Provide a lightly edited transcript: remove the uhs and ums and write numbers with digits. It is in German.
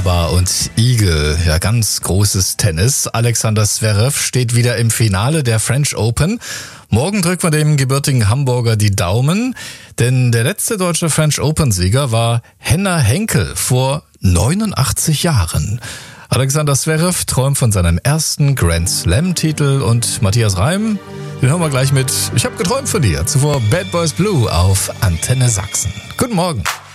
ABBA und Igel. Ja, ganz großes Tennis. Alexander Zverev steht wieder im Finale der French Open. Morgen drückt man dem gebürtigen Hamburger die Daumen, denn der letzte deutsche French Open-Sieger war Henner Henkel vor 89 Jahren. Alexander Zverev träumt von seinem ersten Grand Slam-Titel und Matthias Reim, den hören wir gleich mit Ich hab geträumt von dir. Zuvor Bad Boys Blue auf Antenne Sachsen. Guten Morgen.